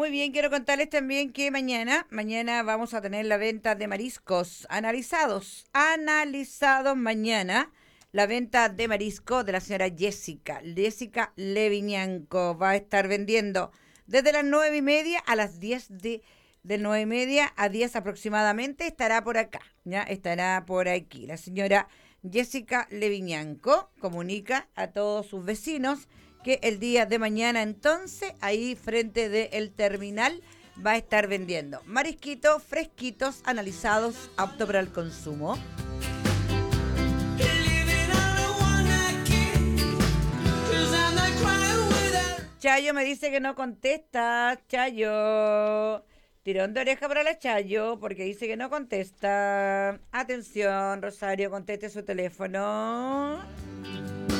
Muy bien, quiero contarles también que mañana vamos a tener la venta de mariscos analizados mañana. La venta de marisco de la señora Jessica Leviñanco. Va a estar vendiendo desde las 9:30 a las 10 de 9:30 a 10 aproximadamente. Estará por acá, ya estará por aquí. La señora Jessica Leviñanco comunica a todos sus vecinos que el día de mañana entonces ahí frente del terminal va a estar vendiendo marisquitos fresquitos analizados apto para el consumo. Chayo me dice que no contesta. Chayo, tirón de oreja para la Chayo porque dice que no contesta. Atención, Rosario, conteste su teléfono.